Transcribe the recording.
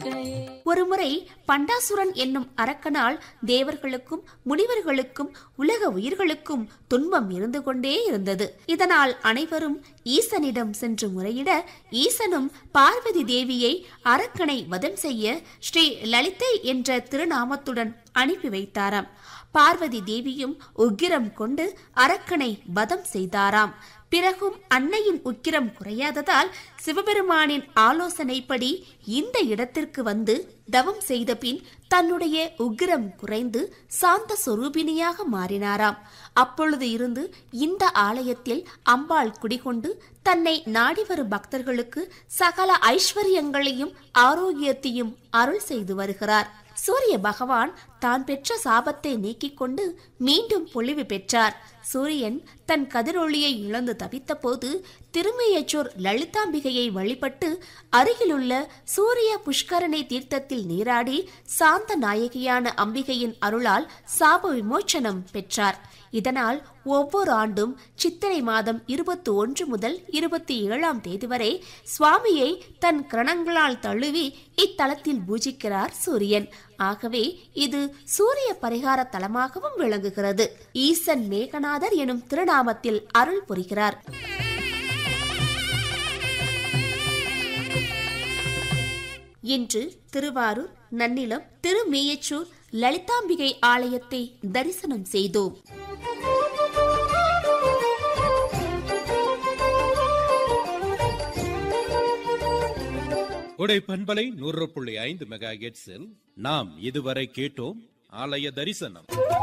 ஒருமுறை பண்டாசுரன் என்னும் அரக்கனால் தேவர்களுக்கும் முனிவர்களுக்கும் உலக உயிர்களுக்கும் துன்பம் இருந்து கொண்டே இருந்தது. இதனால் அனைவரும் ஈசனிடம் சென்று முறையிட ஈசனும் பார்வதி தேவியை அரக்கனை வதம் செய்ய ஸ்ரீ லலிதை என்ற திருநாமத்துடன் அனுப்பி வைத்தாராம். பார்வதி தேவியும் உக்கிரம் கொண்டு அரக்கனை வதம் செய்தாராம். பிறகும் அன்னையின் உக்கிரம் குறையாததால் சிவபெருமானின் ஆலோசனைப்படி இந்த இடத்திற்கு வந்து தவம் செய்த பின் தன்னுடைய உக்கிரம் குறைந்து சாந்த சொரூபினியாக மாறினாராம். அப்பொழுது இருந்து இந்த ஆலயத்தில் அம்பாள் குடிகொண்டு தன்னை நாடி வரும் பக்தர்களுக்கு சகல ஐஸ்வர்யங்களையும் ஆரோக்கியத்தையும் அருள் செய்து வருகிறார். சூரிய பகவான் தான் பெற்ற சாபத்தை நீக்கிக் கொண்டு மீண்டும் பொலிவு பெற்றார். சூரியன் தன் கதிரொளியை இழந்து தவித்த போது திருமையச்சூர் லலிதாம்பிகையை வழிபட்டு அருகிலுள்ள சூரிய புஷ்கரணை தீர்த்தத்தில் நீராடி சாந்த நாயகியான அம்பிகையின் அருளால் சாப விமோச்சனம் பெற்றார். இதனால் ஒவ்வொரு ஆண்டும் சித்திரை மாதம் 21 முதல் 27ஆம் தேதி வரை சுவாமியை தன் கிரணங்களால் தழுவி இத்தலத்தில் பூஜிக்கிறார் சூரியன். ஆகவே இது சூரிய பரிகார தலமாகவும் விளங்குகிறது. ஈசன் மேகநாதர் எனும் திருநாமத்தில் அருள் புரிகிறார். இன்று திருவாரூர் நன்னிலம் திருமேயச்சூர் லலிதாம்பிகை ஆலயத்தை தரிசனம் செய்தோம். கொடை பண்பலை 100.5 மெகாஹெர்ட்ஸில் நாம் இதுவரை கேட்டோம் ஆலய தரிசனம்.